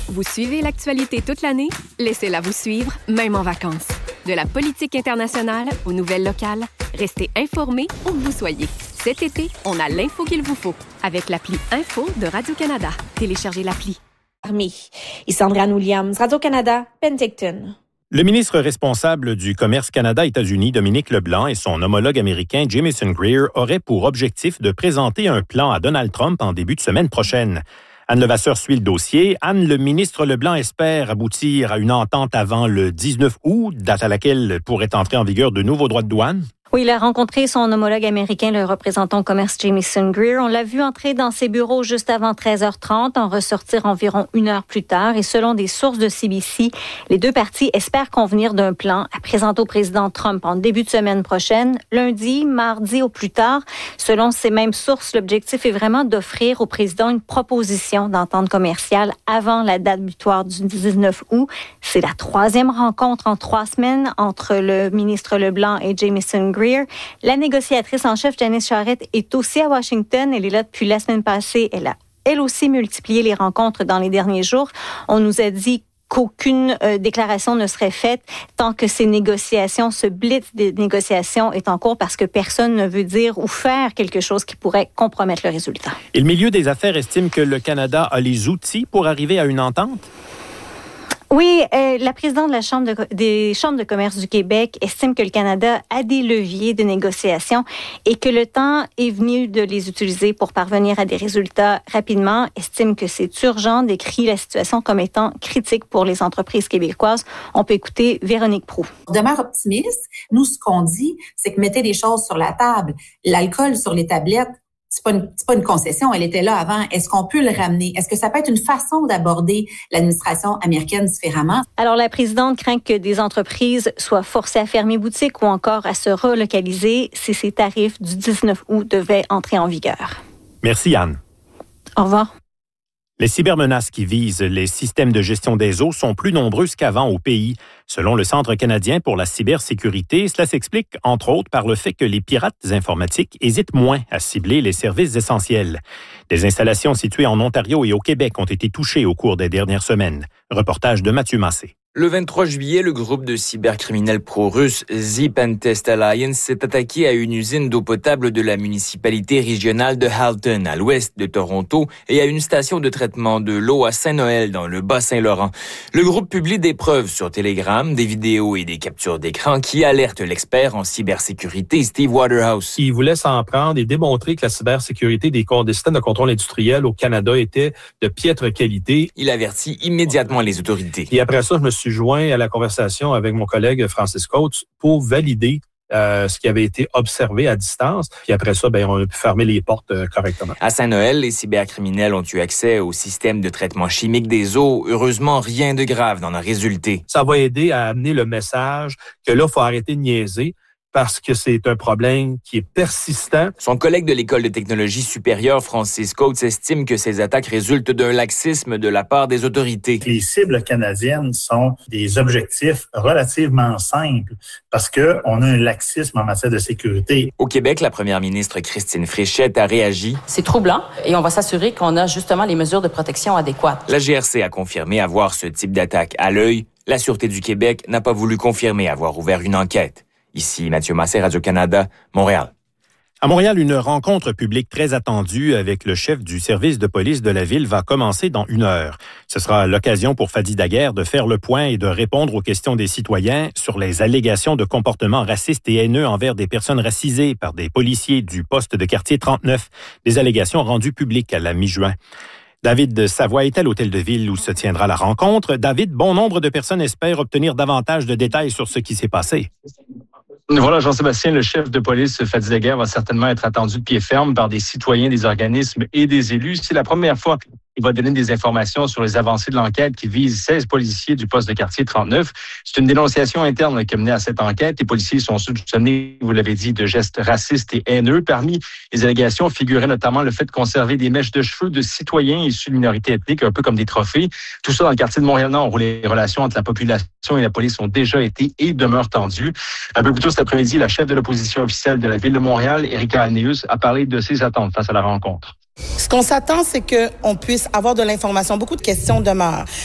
Vous suivez l'actualité toute l'année? Laissez-la vous suivre, même en vacances. De la politique internationale aux nouvelles locales, restez informés où que vous soyez. Cet été, on a l'info qu'il vous faut avec l'appli Info de Radio-Canada. Téléchargez l'appli. Ici Andréane Williams, Radio-Canada, Penticton. Le ministre responsable du commerce Canada-États-Unis, Dominique LeBlanc, et son homologue américain, Jamieson Greer, auraient pour objectif de présenter un plan à Donald Trump en début de semaine prochaine. Anne Levasseur suit le dossier. Anne, le ministre LeBlanc espère aboutir à une entente avant le 19 août, date à laquelle pourraient entrer en vigueur de nouveaux droits de douane. Oui, il a rencontré son homologue américain, le représentant au commerce Jamieson Greer. On l'a vu entrer dans ses bureaux juste avant 13h30, en ressortir environ 1 heure plus tard. Et selon des sources de CBC, les deux parties espèrent convenir d'un plan à présenter au président Trump en début de semaine prochaine, lundi, mardi au plus tard. Selon ces mêmes sources, l'objectif est vraiment d'offrir au président une proposition d'entente commerciale avant la date butoir du 19 août. C'est la 3e rencontre en 3 semaines entre le ministre LeBlanc et Jamieson Greer. La négociatrice en chef, Janice Charette, est aussi à Washington. Elle est là depuis la semaine passée. Elle a, elle aussi, multiplié les rencontres dans les derniers jours. On nous a dit qu'aucune déclaration ne serait faite tant que ces négociations, ce blitz des négociations est en cours parce que personne ne veut dire ou faire quelque chose qui pourrait compromettre le résultat. Et le milieu des affaires estime que le Canada a les outils pour arriver à une entente? Oui, la présidente de la des chambres de commerce du Québec estime que le Canada a des leviers de négociation et que le temps est venu de les utiliser pour parvenir à des résultats rapidement. Estime que c'est urgent, décrit la situation comme étant critique pour les entreprises québécoises. On peut écouter Véronique Proulx. On demeure optimiste. Nous, ce qu'on dit, c'est que mettez les choses sur la table. L'alcool sur les tablettes, c'est pas une concession, elle était là avant. Est-ce qu'on peut le ramener? Est-ce que ça peut être une façon d'aborder l'administration américaine différemment? Alors, la présidente craint que des entreprises soient forcées à fermer boutique ou encore à se relocaliser si ces tarifs du 19 août devaient entrer en vigueur. Merci, Anne. Au revoir. Les cybermenaces qui visent les systèmes de gestion des eaux sont plus nombreuses qu'avant au pays. Selon le Centre canadien pour la cybersécurité, cela s'explique entre autres par le fait que les pirates informatiques hésitent moins à cibler les services essentiels. Des installations situées en Ontario et au Québec ont été touchées au cours des dernières semaines. Reportage de Mathieu Massé. Le 23 juillet, le groupe de cybercriminels pro-russes The Pentest Alliance s'est attaqué à une usine d'eau potable de la municipalité régionale de Halton, à l'ouest de Toronto, et à une station de traitement de l'eau à Saint-Noël, dans le Bas-Saint-Laurent. Le groupe publie des preuves sur Telegram, des vidéos et des captures d'écran qui alertent l'expert en cybersécurité Steve Waterhouse. Il voulait s'en prendre et démontrer que la cybersécurité des systèmes de contrôle industriel au Canada était de piètre qualité. Il avertit immédiatement les autorités. Et après ça, je me suis joint à la conversation avec mon collègue Francis Coates pour valider ce qui avait été observé à distance. Puis après ça, on a pu fermer les portes correctement. À Saint-Noël, les cybercriminels ont eu accès au système de traitement chimique des eaux. Heureusement, rien de grave n'en a résulté. Ça va aider à amener le message que là, il faut arrêter de niaiser, parce que c'est un problème qui est persistant. Son collègue de l'École de technologie supérieure, Francis Coates, estime que ces attaques résultent d'un laxisme de la part des autorités. Les cibles canadiennes sont des objectifs relativement simples parce qu'on a un laxisme en matière de sécurité. Au Québec, la première ministre Christine Fréchette a réagi. C'est troublant et on va s'assurer qu'on a justement les mesures de protection adéquates. La GRC a confirmé avoir ce type d'attaque à l'œil. La Sûreté du Québec n'a pas voulu confirmer avoir ouvert une enquête. Ici, Mathieu Massé, Radio-Canada, Montréal. À Montréal, une rencontre publique très attendue avec le chef du service de police de la ville va commencer dans 1 heure. Ce sera l'occasion pour Fadi Daguerre de faire le point et de répondre aux questions des citoyens sur les allégations de comportements racistes et haineux envers des personnes racisées par des policiers du poste de quartier 39. Des allégations rendues publiques à la mi-juin. David Savoie est à l'hôtel de ville où se tiendra la rencontre. David, bon nombre de personnes espèrent obtenir davantage de détails sur ce qui s'est passé. Voilà, Jean-Sébastien, le chef de police, Fadi Daguerre, va certainement être attendu de pied ferme par des citoyens, des organismes et des élus. C'est la première fois qu'il va donner des informations sur les avancées de l'enquête qui vise 16 policiers du poste de quartier 39. C'est une dénonciation interne qui a mené à cette enquête. Les policiers sont soupçonnés, vous l'avez dit, de gestes racistes et haineux. Parmi les allégations figurait notamment le fait de conserver des mèches de cheveux de citoyens issus de minorités ethniques, un peu comme des trophées. Tout ça dans le quartier de Montréal-Nord, où les relations entre la population et la police ont déjà été et demeurent tendues. Un peu plus tôt cet après-midi, la chef de l'opposition officielle de la Ville de Montréal, Erika Anneus, a parlé de ses attentes face à la rencontre. Ce qu'on s'attend, c'est qu'on puisse avoir de l'information. Beaucoup de questions demeurent.